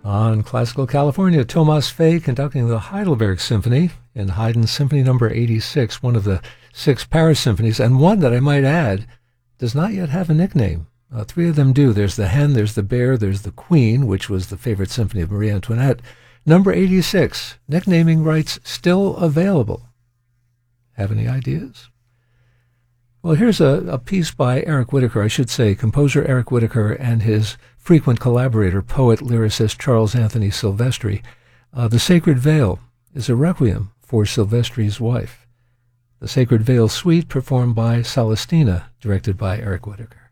On Classical California, Thomas Fay conducting the Heidelberg Symphony in Haydn's Symphony Number 86, one of the 6 Paris symphonies, and one that I might add does not yet have a nickname. 3 of them do. There's the Hen, there's the Bear, there's the Queen, which was the favorite symphony of Marie Antoinette. Number 86, nicknaming rights still available. Have any ideas? Well, here's a piece by Eric Whitacre, I should say, composer Eric Whitacre and his frequent collaborator, poet, lyricist Charles Anthony Silvestri. The Sacred Veil is a requiem for Silvestri's wife. The Sacred Veil Suite performed by Celestina, directed by Eric Whitacre.